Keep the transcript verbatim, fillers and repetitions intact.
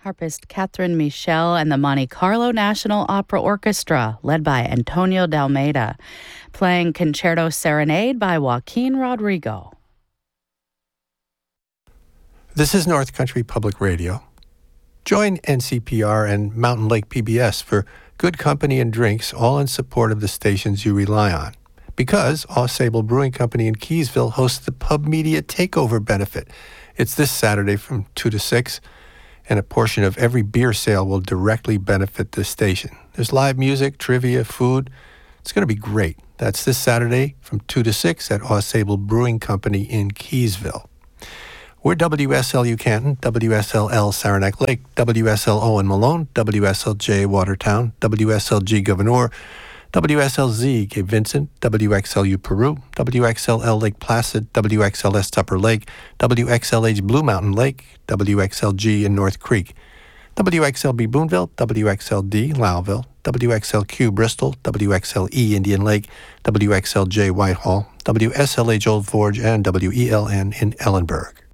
Harpist Catherine Michel and the Monte Carlo National Opera Orchestra, led by Antonio de Almeida, playing Concerto Serenade by Joaquin Rodrigo. This is North Country Public Radio. Join N C P R and Mountain Lake P B S for good company and drinks, all in support of the stations you rely on. Because Ausable Brewing Company in Keysville hosts the Pub Media Takeover Benefit. It's this Saturday from two to six, and a portion of every beer sale will directly benefit this station. There's live music, trivia, food. It's going to be great. That's this Saturday from two to six at Ausable Brewing Company in Keysville. We're W S L U Canton, W S L L Saranac Lake, W S L Owen Malone, W S L J Watertown, W S L G Gouverneur, W S L Z Cape Vincent, W X L U Peru, W X L L Lake Placid, W X L S Tupper Lake, W X L H Blue Mountain Lake, W X L G in North Creek, W X L B Boonville, W X L D Lowville, W X L Q Bristol, W X L E Indian Lake, W X L J Whitehall, W S L H Old Forge, and W E L N in Ellenburg.